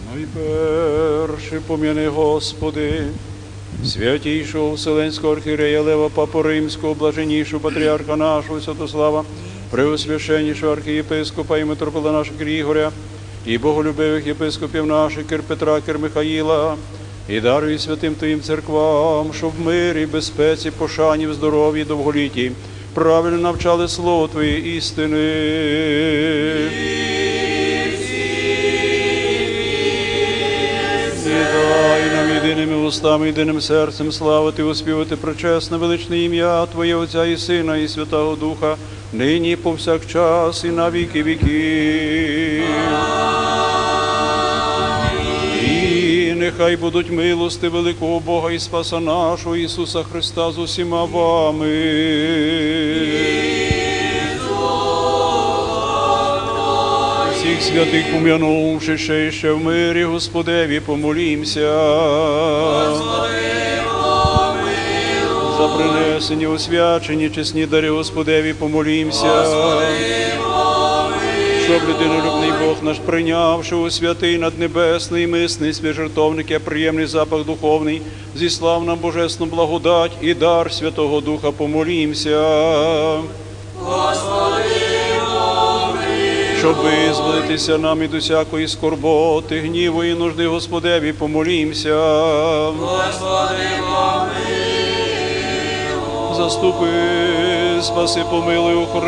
Найперше пом'яни, Господи, святійшого Вселенського архієрея Лева, Папу Римського, блаженнішого патріарха нашого Святослава, преосвященнішого архієпископа і митрополита нашого Ігоря, і боголюбивих єпископів наших, Кир Петра, Кир Михаїла, і даруй святим Твоїм церквам, щоб в мирі, безпеці, пошані, в здоров'ї, довголітті правильно навчали слово Твоє істини. І дай нам єдиними устами, єдиним серцем славити, оспівати пречесне, величне ім'я Твоє, Отця і Сина, і Святого Духа, нині повсякчас і на віки віків. І нехай будуть милости великого Бога і Спаса нашого Ісуса Христа з усіма вами. Всіх святих пом'янувши ще в мирі, Господеві помолімся. За принесені, освячені, чесні дари Господеві помолімся. Щоб людинолюбний Бог наш, прийнявши у святий наднебесний, мисний, свяжертовник, а приємний запах духовний, зіслав нам божесну благодать і дар Святого Духа, помолімся. Щоб визволитися нам від усякої скорботи, гніву і нужди, Господеві помолімся. Заступи, спаси, помилуй, охорони.